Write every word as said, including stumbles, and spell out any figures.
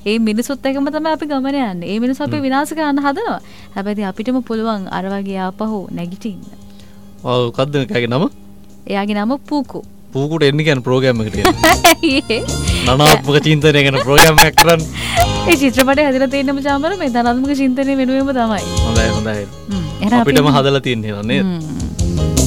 ඒ මිනිසුත් එක්කම තමයි අපි ගමන යන්නේ. ඒ මිනිස්සු අපි විනාශ කරන්න හදනවා. හැබැයි අපිටම පුළුවන් අර වගේ ආපහු නැගිටින්න. ඔව් කද්ද කගේ නම? එයාගේ නම පූකු. පූකුට එන්න කියන ප්‍රෝග්‍රෑම් එකට එන්න. නනාත්මක චින්තනය ගැන ප්‍රෝග්‍රෑම් එකක් කරන්න. ඒ චිත්‍රපටය හදලා තියෙනම චාමර මේ ධනාත්මක චින්තනය වෙනුවෙන්ම තමයි. හොඳයි හොඳයි. හ්ම්. අපිටම හදලා තියෙන්නේ නේද?